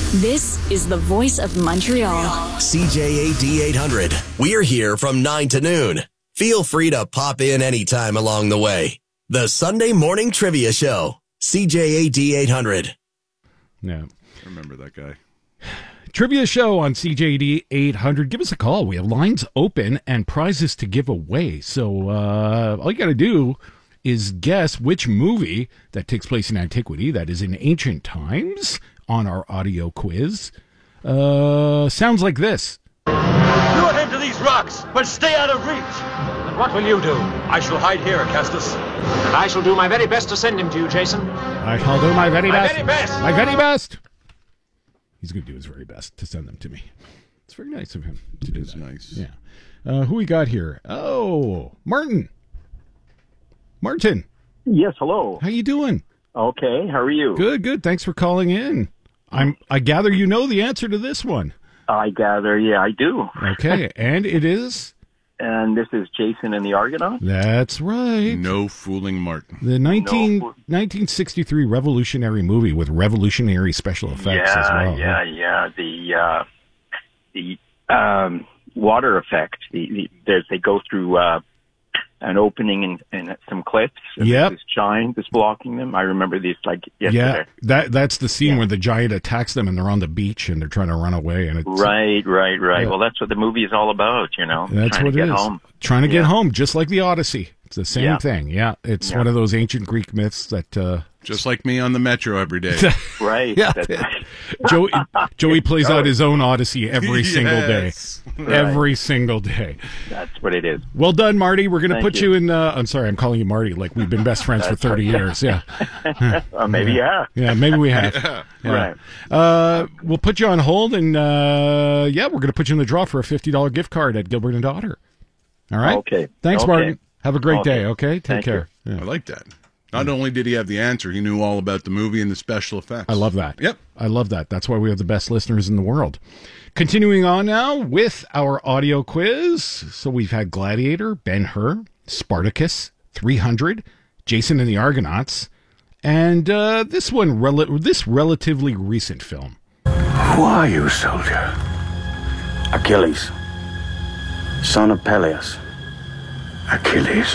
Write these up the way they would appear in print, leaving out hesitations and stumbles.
This is the voice of Montreal. CJAD 800. We're here from 9 to noon. Feel free to pop in anytime along the way. The Sunday Morning Trivia Show. CJAD 800. Yeah. Remember that guy. Trivia show on CJD 800. Give us a call. We have lines open and prizes to give away. So all you got to do is guess which movie that takes place in antiquity, that is in ancient times, on our audio quiz. Sounds like this. You head to these rocks, but stay out of reach. And what will you do? I shall hide here, Castus. And I shall do my very best to send him to you, Jason. I shall do my very best. My very best. My very best. He's going to do his very best to send them to me. It's very nice of him to do that. Nice. Yeah. Who we got here? Oh, Martin. Martin. Yes, hello. How you doing? Okay, how are you? Good, good. Thanks for calling in. I gather you know the answer to this one. I gather, yeah, I do. Okay, and it is? And this is Jason and the Argonauts? That's right. No fooling Martin. The 1963 revolutionary movie with revolutionary special effects as well. Yeah. The water effect. They go through an opening in some cliffs. And Yep. This giant is blocking them. I remember this like yesterday. Yeah, that's the scene where the giant attacks them and they're on the beach and they're trying to run away. And it's, Right. Yeah. Well, that's what the movie is all about, you know. That's trying what to it get is. home. Trying to get home, just like the Odyssey. It's the same Yeah. thing. Yeah, it's one of those ancient Greek myths that... Just like me on the Metro every day. Right. Yeah. That's- Joey plays out his own Odyssey every single day. Yes. Every single day. That's what it is. Well done, Marty. We're going to Thank put you in... I'm sorry, I'm calling you Marty like we've been best friends for 30 years. Yeah. Maybe, yeah. Yeah, maybe we have. Yeah. Right. We'll put you on hold, and we're going to put you in the draw for a $50 gift card at Gilbert and Daughter. All right? Okay. Thanks, Okay. Martin. Have a great Okay. day, okay? Take Thank care. I Yeah. like that. Not only did he have the answer, he knew all about the movie and the special effects. I love that. Yep. I love that. That's why we have the best listeners in the world. Continuing on now with our audio quiz. So we've had Gladiator, Ben-Hur, Spartacus, 300, Jason and the Argonauts, and this relatively recent film. Who are you, soldier? Achilles, son of Peleus. Achilles.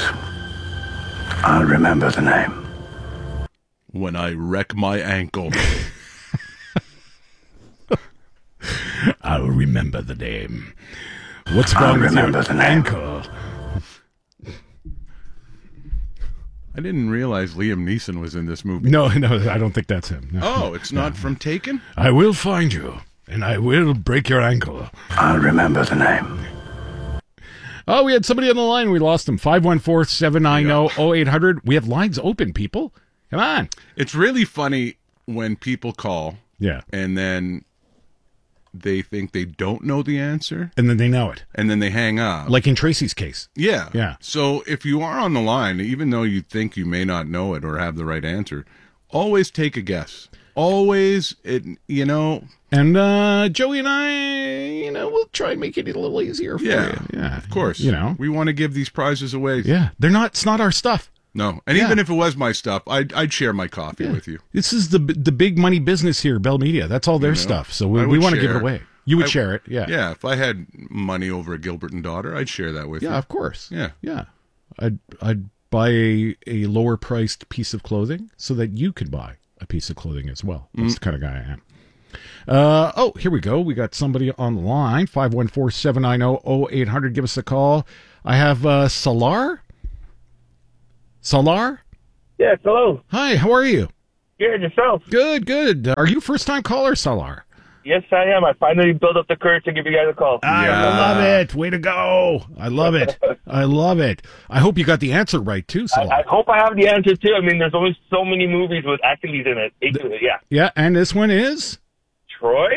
I'll remember the name. When I wreck my ankle. I'll remember the name. What's wrong with remember your the name. ankle? I didn't realize Liam Neeson was in this movie. No, I don't think that's him. No. Oh, it's not from Taken? I will find you, and I will break your ankle. I'll remember the name. Oh, we had somebody on the line. We lost them. 514-790-0800. We have lines open, people. Come on. It's really funny when people call Yeah. and then they think they don't know the answer And then they know it. and then they hang up. Like in Tracy's case. Yeah. Yeah. So if you are on the line, even though you think you may not know it or have the right answer, always take a guess. Always, And Joey and I, we'll try and make it a little easier for yeah, you. Yeah. of course. We want to give these prizes away. Yeah. It's not our stuff. No. And even if it was my stuff, I'd share my coffee with you. This is the big money business here, Bell Media. That's all their stuff. So we want to give it away. You would share it. Yeah. Yeah. If I had money over at Gilbert and Daughter, I'd share that with you. Yeah, of course. Yeah. Yeah. I'd buy a lower priced piece of clothing so that you could buy a piece of clothing as well. That's the kind of guy I am. Here we go. We got somebody on the line. 514-790-0800. Give us a call. I have Salar. Salar? Yes, hello. Hi, how are you? Good, yourself? Good, good. Are you a first-time caller, Salar? Yes, I am. I finally built up the courage to give you guys a call. I love it. Way to go. I love it. I love it. I hope you got the answer right, too, Salar. I hope I have the answer, too. I mean, there's only so many movies with Achilles in it. Yeah. Yeah, and this one is? Troy?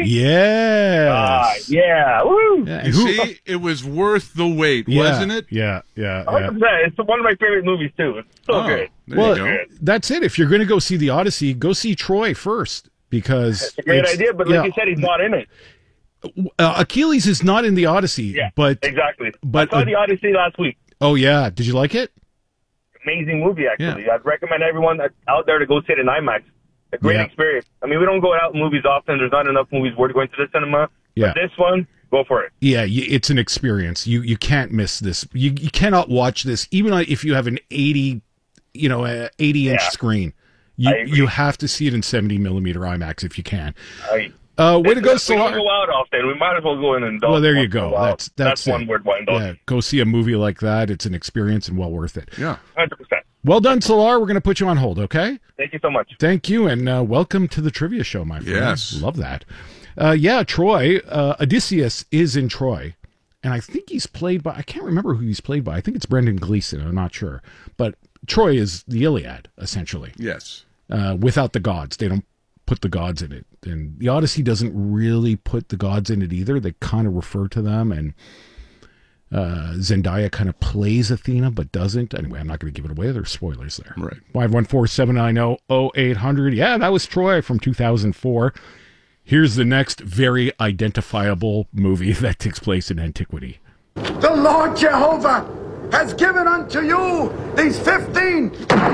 Yes. Yeah. Woo! Yeah, You see, it was worth the wait, wasn't it? Yeah. 100%. It's one of my favorite movies, too. It's so good. There you go. That's it. If you're going to go see the Odyssey, go see Troy first, because It's a great idea, but like you said, he's not in it. Achilles is not in the Odyssey. Yeah, but exactly. But I saw the Odyssey last week. Oh yeah, did you like it? Amazing movie, actually. I'd recommend everyone out there to go see it in IMAX. a great Yeah. experience. I mean, we don't go out in movies often. There's not enough movies worth going to the cinema. Yeah. But this one, go for it. Yeah, it's an experience. You can't miss this. You cannot watch this, even if you have an 80 inch Yeah. screen. I agree. You have to see it in 70 millimeter IMAX if you can. I, Way to go, we don't Solar. go out often. We might as well go in and indulge. Well, there you once in a go. while. That's one it. word. Why indulge? Yeah, go see a movie like that. It's an experience and well worth it. Yeah. 100%. Well done, Solar. We're going to put you on hold, okay? Thank you so much. Thank you, and welcome to the trivia show, my friend. Yes. Love that. Troy, Odysseus is in Troy, and I think he's played by, I can't remember who he's played by. I think it's Brendan Gleeson. I'm not sure. But Troy is the Iliad, essentially. Yes. Without the gods. They don't put the gods in it. And the Odyssey doesn't really put the gods in it either. They kind of refer to them, and Zendaya kind of plays Athena but doesn't. Anyway, I'm not going to give it away. There's spoilers there. Right. 514-790-0800. Yeah, that was Troy from 2004. Here's the next very identifiable movie that takes place in antiquity. The Lord Jehovah has given unto you these 15.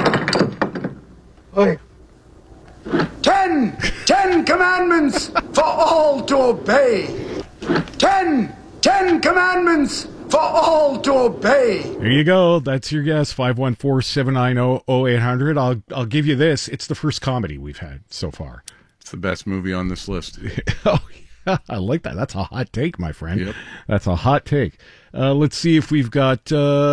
Wait. 10 commandments for all to obey. 10 commandments for all to obey. There you go. That's your guess. 514-790-0800. I'll give you this. It's the first comedy we've had so far. It's the best movie on this list. Oh, yeah. I like that. That's a hot take, my friend. Yep. That's a hot take. Let's see if we've got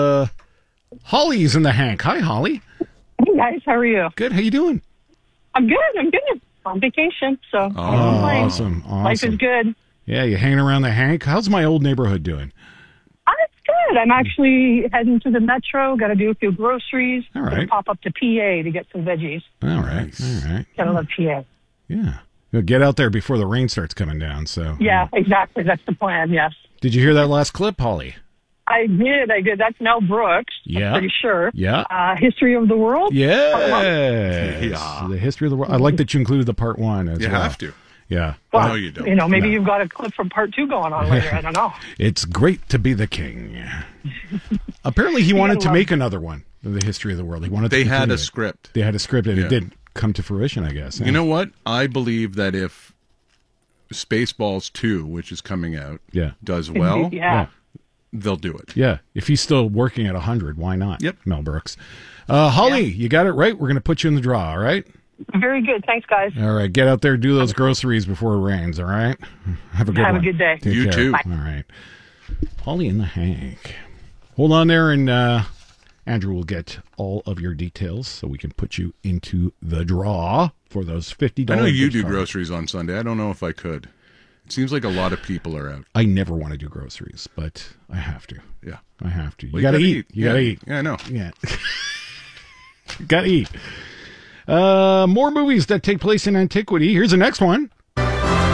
Holly's in the Hank. Hi, Holly. Hey guys, how are you? Good. How you doing? I'm good. On vacation, so can't complain. Awesome. Life is good. Yeah, you hanging around the Hank? How's my old neighborhood doing? It's good. I'm actually heading to the metro. Got to do a few groceries. All right. Gonna pop up to PA to get some veggies. All right. All right. Gotta love PA. Yeah. You'll get out there before the rain starts coming down. So. Yeah, exactly. That's the plan. Yes. Did you hear that last clip, Holly? I did. That's Mel Brooks. Yeah. I'm pretty sure. Yeah. History of the World. Yes. Yeah. The history of the world. I like that you included the part one as You well. have to. Yeah. Well, No, you don't. Maybe you've got a clip from part 2 going on later. I don't know. It's great to be the king. Apparently, he wanted to make another one of the history of the world. He wanted. They to had continue a it. script. They had a script, and Yeah. it didn't come to fruition, I guess. You know what? I believe that if Spaceballs 2, which is coming out, Yeah. does well, Yeah. they'll do it. Yeah. If he's still working at 100, why not? Yep. Mel Brooks. Holly, you got it right. We're going to put you in the draw, all right? Very good. Thanks, guys. All right. Get out there, do those groceries before it rains, all right? Have a good one. Have a good day. Take You care. too. Bye. All right. Holly and the Hank. Hold on there, and Andrew will get all of your details so we can put you into the draw for those $50. I know you gift do cards. groceries on Sunday. I don't know if I could. It seems like a lot of people are out. I never want to do groceries, but I have to. Yeah. I have to. You Well, got to eat. You got to eat. Yeah, I know. Yeah. Got to eat. More movies that take place in antiquity. Here's the next one.